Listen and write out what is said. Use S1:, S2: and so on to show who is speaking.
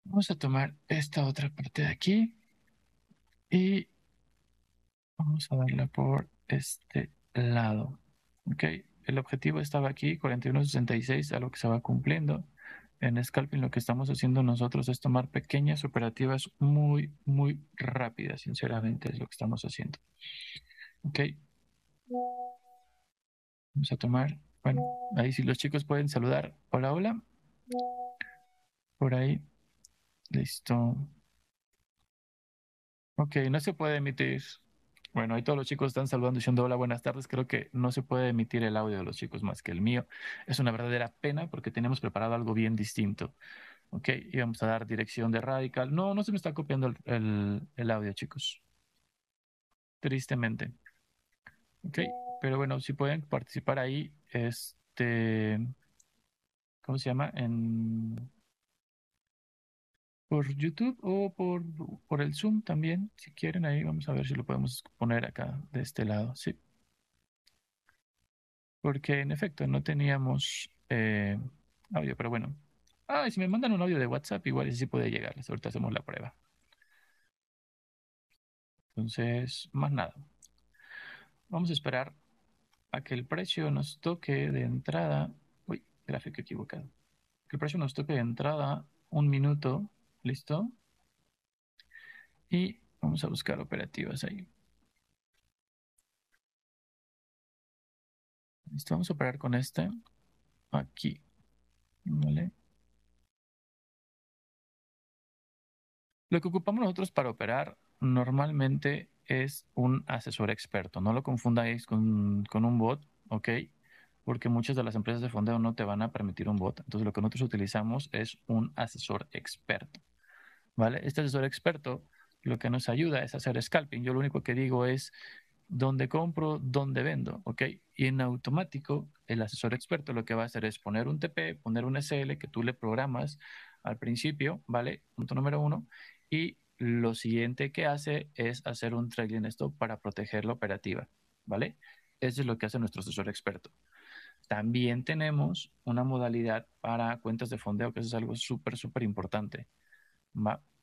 S1: Vamos a tomar esta otra parte de aquí y vamos a darla por este lado. Ok, el objetivo estaba aquí, 41.66, algo que se va cumpliendo. En Scalping lo que estamos haciendo nosotros es tomar pequeñas operativas muy, muy rápidas, sinceramente es lo que estamos haciendo. Ok, vamos a tomar, bueno, ahí si los chicos pueden saludar. Hola, hola, por ahí, listo. Ok, no se puede emitir. Bueno, ahí todos los chicos están saludando diciendo hola, buenas tardes. Creo que no se puede emitir el audio de los chicos más que el mío. Es una verdadera pena porque teníamos preparado algo bien distinto. Ok, íbamos a dar dirección de Radical. No, no se me está copiando el audio, chicos. Tristemente. Ok, pero bueno, si pueden participar ahí, ¿cómo se llama? Por YouTube o por el Zoom también, si quieren, ahí vamos a ver si lo podemos poner acá de este lado. Sí. Porque en efecto no teníamos audio, pero bueno. Ah, y si me mandan un audio de WhatsApp, igual ese sí puede llegarles. Ahorita hacemos la prueba. Entonces, más nada. Vamos a esperar a que el precio nos toque de entrada. Uy, gráfico equivocado. Que el precio nos toque de entrada 1 minuto. ¿Listo? Y vamos a buscar operativas ahí. Listo, vamos a operar con este aquí. ¿Vale? Lo que ocupamos nosotros para operar normalmente es un asesor experto. No lo confundáis con un bot, ¿ok? Porque muchas de las empresas de fondeo no te van a permitir un bot. Entonces lo que nosotros utilizamos es un asesor experto, ¿vale? Este asesor experto lo que nos ayuda es hacer scalping. Yo lo único que digo es dónde compro, dónde vendo, ¿ok? Y en automático el asesor experto lo que va a hacer es poner un TP, poner un SL que tú le programas al principio, ¿vale? Punto número uno. Y lo siguiente que hace es hacer un trailing stop para proteger la operativa, ¿vale? Eso es lo que hace nuestro asesor experto. También tenemos una modalidad para cuentas de fondeo, que eso es algo súper, súper importante.